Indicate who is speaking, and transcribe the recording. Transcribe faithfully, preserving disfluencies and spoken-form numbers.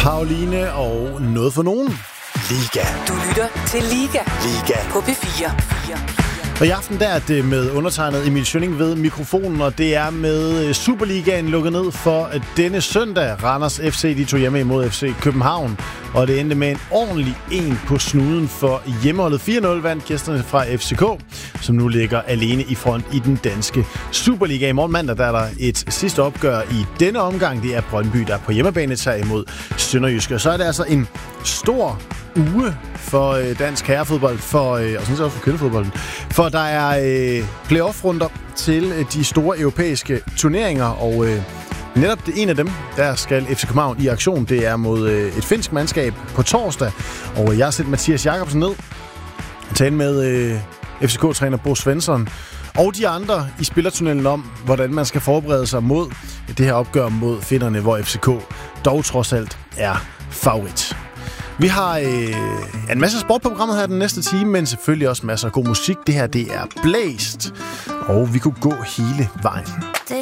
Speaker 1: Pauline og noget for nogen. Liga.
Speaker 2: Du lytter til Liga.
Speaker 1: Liga.
Speaker 2: På P fire.
Speaker 1: Og i aften der er det med undertegnet Emil Schønning ved mikrofonen, og det er med Superligaen lukket ned for denne søndag. Randers F C, de tog hjemme imod F C København, og det endte med en ordentlig en på snuden for hjemmeholdet. fire nul vandt gæsterne fra F C K, som nu ligger alene i front i den danske Superliga. I morgen mandag der er der et sidste opgør i denne omgang. Det er Brøndby, der er på hjemmebane tager imod Sønderjyske. Og så er det altså en stor uge for øh, dansk herrefodbold, for, øh, og sådan set også for kvindefodbolden. For der er øh, playoff-runder til øh, de store europæiske turneringer, og øh, netop det en af dem, der skal F C København i aktion. Det er mod øh, et finsk mandskab på torsdag, og jeg har sendt Mathias Jakobsen ned og tale med øh, F C K-træner Bo Svensson og de andre i spillertunnelen om, hvordan man skal forberede sig mod det her opgør mod finnerne, hvor F C K dog trods alt er favorit. Vi har øh, en masse sport på programmet her den næste time, men selvfølgelig også masser af god musik. Det her, det er Blæst, og vi kunne gå hele vejen.
Speaker 3: Det